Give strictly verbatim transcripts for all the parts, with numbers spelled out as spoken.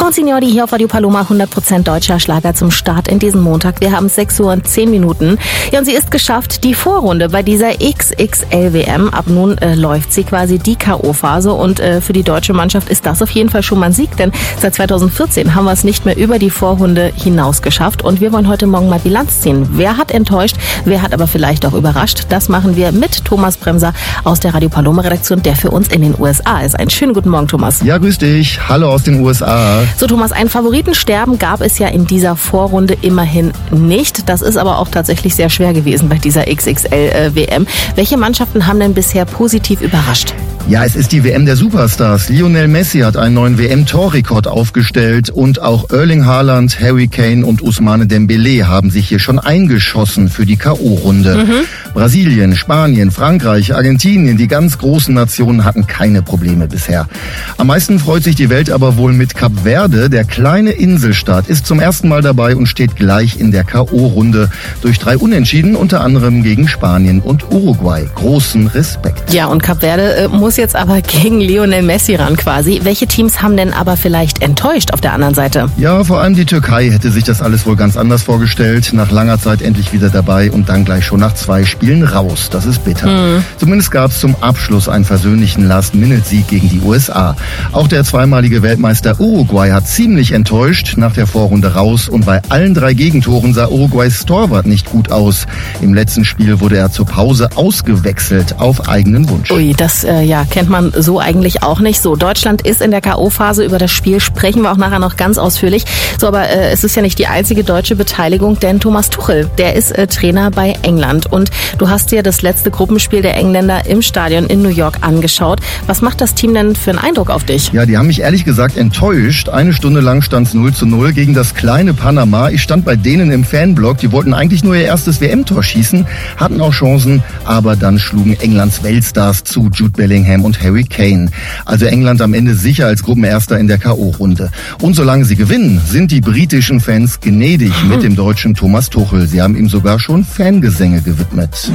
Frau Signori hier auf Radio Paloma, hundert Prozent deutscher Schlager zum Start in diesen Montag. Wir haben sechs Uhr und zehn Minuten. Ja, und sie ist geschafft, die Vorrunde bei dieser X X L W M. Ab nun äh, läuft sie quasi die K O-Phase und äh, für die deutsche Mannschaft ist das auf jeden Fall schon mal ein Sieg, denn seit zweitausendvierzehn haben wir es nicht mehr über die Vorrunde hinaus geschafft und wir wollen heute Morgen mal Bilanz ziehen. Wer hat enttäuscht, wer hat aber vielleicht auch überrascht? Das machen wir mit Thomas Bremser aus der Radio Paloma Redaktion, der für uns in den U S A ist. Einen schönen guten Morgen, Thomas. Ja, grüß dich. Hallo aus den U S A. So, Thomas, ein Favoritensterben gab es ja in dieser Vorrunde immerhin nicht. Das ist aber auch tatsächlich sehr schwer gewesen bei dieser X X L W M. Welche Mannschaften haben denn bisher positiv überrascht? Ja, es ist die W M der Superstars. Lionel Messi hat einen neuen W M-Torrekord aufgestellt und auch Erling Haaland, Harry Kane und Ousmane Dembélé haben sich hier schon eingeschossen für die K O-Runde. Mhm. Brasilien, Spanien, Frankreich, Argentinien, die ganz großen Nationen hatten keine Probleme bisher. Am meisten freut sich die Welt aber wohl mit Kap Verde. Der kleine Inselstaat ist zum ersten Mal dabei und steht gleich in der K O-Runde durch drei Unentschieden, unter anderem gegen Spanien und Uruguay. Großen Respekt. Ja, und Kap Verde äh, muss jetzt aber gegen Lionel Messi ran quasi. Welche Teams haben denn aber vielleicht enttäuscht auf der anderen Seite? Ja, vor allem die Türkei hätte sich das alles wohl ganz anders vorgestellt. Nach langer Zeit endlich wieder dabei und dann gleich schon nach zwei Spielen raus. Das ist bitter. Mhm. Zumindest gab es zum Abschluss einen versöhnlichen Last-Minute-Sieg gegen die U S A. Auch der zweimalige Weltmeister Uruguay hat ziemlich enttäuscht, nach der Vorrunde raus und bei allen drei Gegentoren sah Uruguays Torwart nicht gut aus. Im letzten Spiel wurde er zur Pause ausgewechselt auf eigenen Wunsch. Ui, das äh, ja kennt man so eigentlich auch nicht. So, Deutschland ist in der K O-Phase. Über das Spiel sprechen wir auch nachher noch ganz ausführlich. So, aber äh, es ist ja nicht die einzige deutsche Beteiligung, denn Thomas Tuchel, der ist äh, Trainer bei England. Und du hast dir das letzte Gruppenspiel der Engländer im Stadion in New York angeschaut. Was macht das Team denn für einen Eindruck auf dich? Ja, die haben mich ehrlich gesagt enttäuscht. Eine Stunde lang stand es null zu null gegen das kleine Panama. Ich stand bei denen im Fanblock. Die wollten eigentlich nur ihr erstes W M-Tor schießen, hatten auch Chancen, aber dann schlugen Englands Weltstars zu, Jude Bellingham und Harry Kane. Also England am Ende sicher als Gruppenerster in der K O-Runde. Und solange sie gewinnen, sind die britischen Fans gnädig mit dem deutschen Thomas Tuchel. Sie haben ihm sogar schon Fangesänge gewidmet.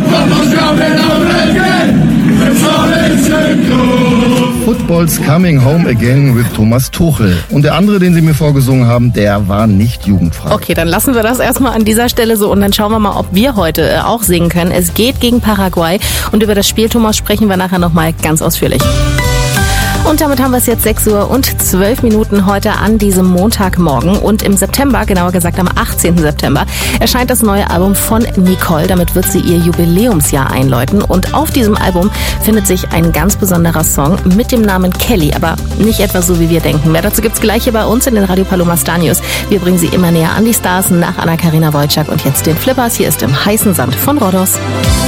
Football's coming home again with Thomas Tuchel. Und der andere, den sie mir vorgesungen haben, der war nicht jugendfrei. Okay, dann lassen wir das erstmal an dieser Stelle so und dann schauen wir mal, ob wir heute auch singen können. Es geht gegen Paraguay und über das Spiel, Thomas, sprechen wir nachher nochmal ganz ausführlich. Und damit haben wir es jetzt sechs Uhr und zwölf Minuten heute an diesem Montagmorgen. Und im September, genauer gesagt am achtzehnten September, erscheint das neue Album von Nicole. Damit wird sie ihr Jubiläumsjahr einläuten. Und auf diesem Album findet sich ein ganz besonderer Song mit dem Namen Kelly. Aber nicht etwa so, wie wir denken. Mehr dazu gibt's gleich hier bei uns in den Radio Paloma Star News. Wir bringen sie immer näher an die Stars nach Anna-Karina Wojcik und jetzt den Flippers. Hier ist im heißen Sand von Rhodos.